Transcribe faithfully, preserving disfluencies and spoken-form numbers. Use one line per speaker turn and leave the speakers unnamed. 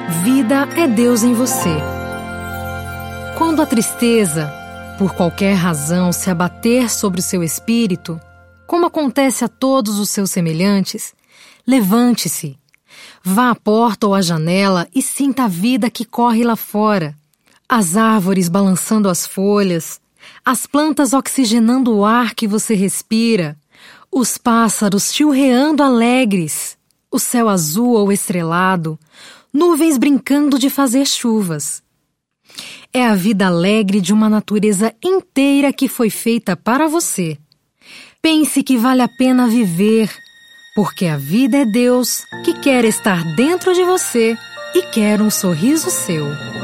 Vida é Deus em você. Quando a tristeza, por qualquer razão, se abater sobre o seu espírito, como acontece a todos os seus semelhantes, levante-se, vá à porta ou à janela e sinta a vida que corre lá fora, as árvores balançando as folhas, as plantas oxigenando o ar que você respira, os pássaros chilreando alegres, o céu azul ou estrelado, nuvens brincando de fazer chuvas. É a vida alegre de uma natureza inteira que foi feita para você. Pense que vale a pena viver, porque a vida é Deus que quer estar dentro de você e quer um sorriso seu.